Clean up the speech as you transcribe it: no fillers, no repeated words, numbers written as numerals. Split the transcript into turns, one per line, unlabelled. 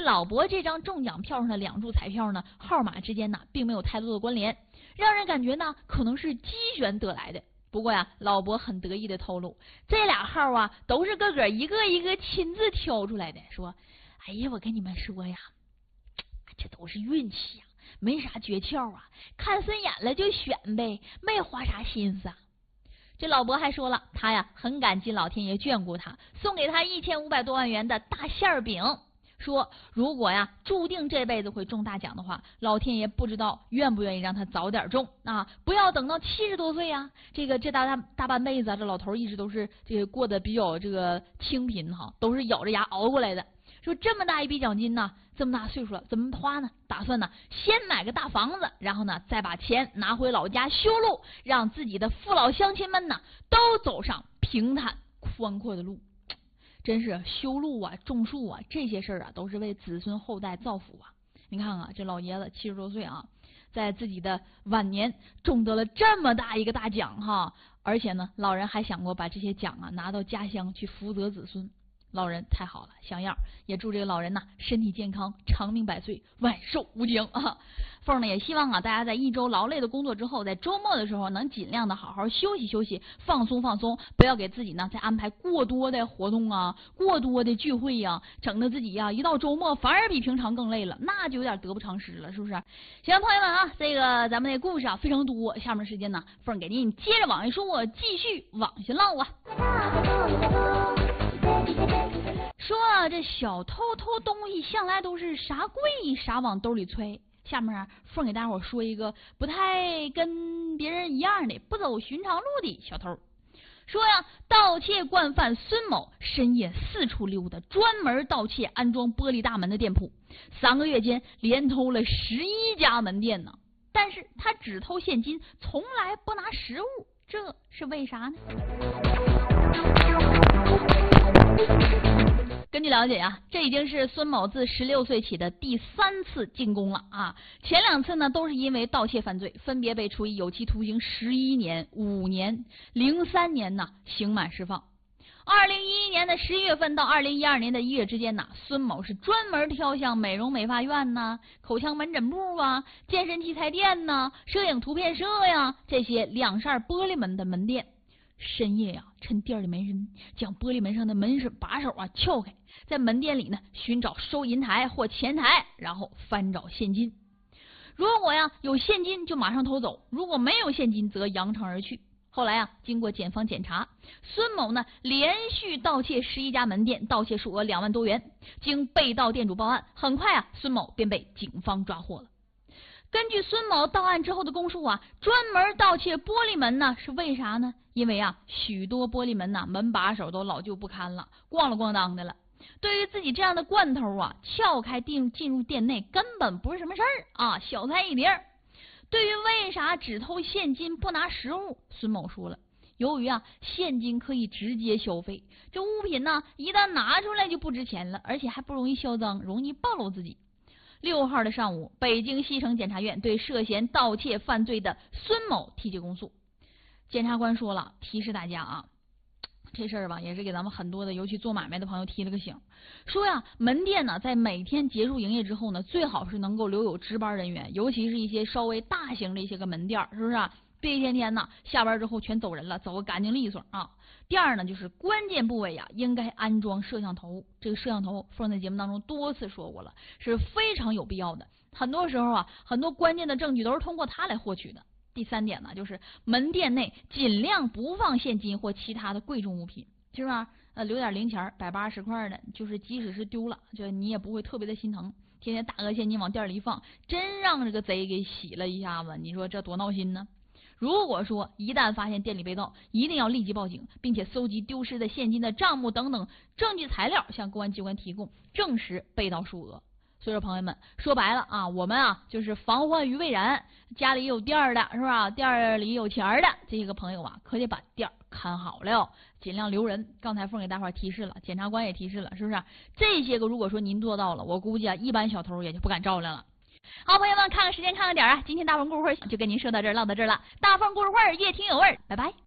老伯这张中奖票上的2注彩票呢，号码之间呢并没有太多的关联，让人感觉呢可能是机选得来的。不过呀，老伯很得意的透露，这俩号啊都是个一个一个亲自挑出来的，说：“哎呀，我跟你们说呀，这都是运气呀，没啥诀窍啊，看顺眼了就选呗，没花啥心思啊。”这老伯还说了，他呀很感激老天爷眷顾他，送给他1500多万元的大馅饼，说如果呀注定这辈子会中大奖的话，老天爷不知道愿不愿意让他早点中啊，不要等到70多岁呀。这大半辈子这老头一直都是这个过得比较这个清贫哈，都是咬着牙熬过来的。说这么大一笔奖金呢，这么大岁数了怎么花呢？打算呢先买个大房子，然后呢再把钱拿回老家修路，让自己的父老乡亲们呢都走上平坦宽阔的路。真是修路啊种树啊这些事儿啊都是为子孙后代造福啊。你看啊，这老爷子70多岁啊，在自己的晚年中得了这么大一个大奖哈，而且呢老人还想过把这些奖啊拿到家乡去福泽子孙。老人太好了，像样，也祝这个老人呢身体健康，长命百岁，万寿无疆啊！凤呢也希望啊大家在一周劳累的工作之后，在周末的时候能尽量的好好休息休息，放松放松，不要给自己呢再安排过多的活动啊，过多的聚会呀，整得自己呀一到周末反而比平常更累了，那就有点得不偿失了，是不是？行，朋友们啊，这个咱们的故事啊非常多，下面时间呢，凤给您接着往下说，继续往下唠啊。说啊，这小偷偷东西向来都是啥贵啥往兜里揣。下面啊，凤给大伙说一个不太跟别人一样的、不走寻常路的小偷。说呀，盗窃惯犯孙某深夜四处溜达，专门盗窃安装玻璃大门的店铺，3个月间连偷了11家门店呢。但是他只偷现金，从来不拿实物，这是为啥呢？根据了解啊，这已经是孙某自16岁起的第3次进宫了啊！前2次呢都是因为盗窃犯罪，分别被处以有期徒刑11年、5年、03年呢刑满释放。2011年的11月份到2012年的1月之间呢，孙某是专门挑向美容美发院呐、口腔门诊部啊、健身器材店呐、摄影图片社呀这些2扇玻璃门的门店。深夜呀，趁店里没人，将玻璃门上的门把手啊撬开，在门店里呢寻找收银台或前台，然后翻找现金。如果呀有现金就马上偷走，如果没有现金则扬长而去。后来啊，经过检方检查，孙某呢连续盗窃11家门店，盗窃数额2万多元。经被盗店主报案，很快啊，孙某便被警方抓获了。根据孙某到案之后的供述啊，专门盗窃玻璃门呢是为啥呢？因为啊，许多玻璃门呐门把手都老旧不堪了，咣了咣当的了。对于自己这样的惯偷啊，撬开进入店内根本不是什么事儿啊，小菜一碟。对于为啥只偷现金不拿实物，孙某说了，由于啊现金可以直接消费，这物品呢一旦拿出来就不值钱了，而且还不容易销赃，容易暴露自己。6号的上午，北京西城检察院对涉嫌盗窃犯罪的孙某提起公诉。检察官说了，提示大家啊，这事儿吧也是给咱们很多的尤其做买卖的朋友提了个醒，说呀门店呢在每天结束营业之后呢，最好是能够留有值班人员，尤其是一些稍微大型的一些个门店，是不是啊？别一天天呢下班之后全走人了，走个干净利索啊。第二呢，就是关键部位啊应该安装摄像头，这个摄像头凤在节目当中多次说过了，是非常有必要的。很多时候啊，很多关键的证据都是通过它来获取的。第3点呢，就是门店内尽量不放现金或其他的贵重物品，是吧？留点零钱，100、80块的，就是即使是丢了，就你也不会特别的心疼。天天大额现金往店里一放，真让这个贼给洗了一下子，你说这多闹心呢？如果说一旦发现店里被盗，一定要立即报警，并且搜集丢失的现金的账目等等证据材料，向公安机关提供，证实被盗数额。所以说朋友们，说白了啊，我们啊就是防患于未然，家里有店的是吧？店里有钱的这些个朋友啊，可得把店看好了，尽量留人。刚才凤给大伙提示了，检察官也提示了，是不是？这些个如果说您做到了，我估计啊，一般小偷也就不敢照亮了。好，朋友们，看看时间，看看点啊，今天大风故事会就跟您说到这儿，唠到这儿了。大风故事会越听有味儿，拜拜。